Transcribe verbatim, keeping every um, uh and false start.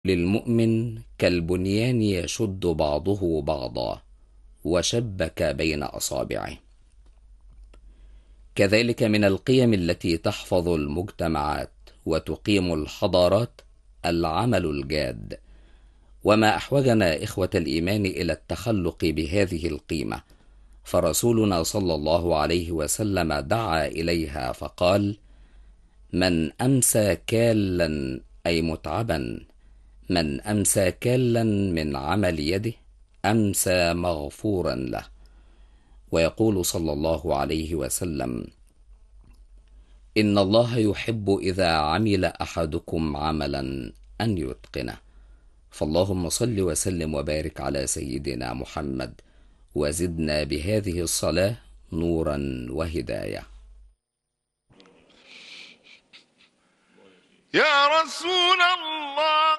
للمؤمن كالبنيان يشد بعضه بعضا وشبك بين أصابعه. كذلك من القيم التي تحفظ المجتمعات وتقيم الحضارات العمل الجاد. وما أحوجنا إخوة الإيمان إلى التخلق بهذه القيمة، فرسولنا صلى الله عليه وسلم دعا إليها فقال: من أمسى كالا أي متعبا، من أمسى كالا من عمل يده أمسى مغفورا له. ويقول صلى الله عليه وسلم: إن الله يحب إذا عمل أحدكم عملا أن يتقنه. فاللهم صل وسلم وبارك على سيدنا محمد، وزدنا بهذه الصلاة نورا وهداية. يا رسول الله